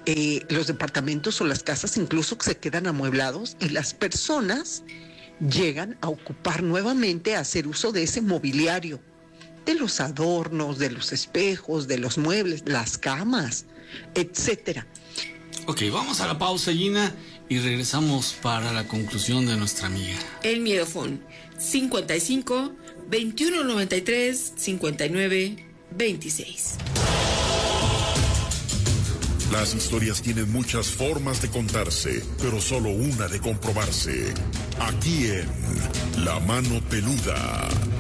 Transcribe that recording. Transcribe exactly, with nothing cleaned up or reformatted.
eh, los departamentos o las casas incluso se quedan amueblados y las personas llegan a ocupar nuevamente, a hacer uso de ese mobiliario, de los adornos, de los espejos, de los muebles, las camas, etcétera. Ok, vamos a la pausa, Gina, y regresamos para la conclusión de nuestra amiga. El Miedofón, cincuenta y cinco, veintiuno noventa y tres, cincuenta y nueve, veintiséis. Las historias tienen muchas formas de contarse, pero solo una de comprobarse. Aquí en La Mano Peluda.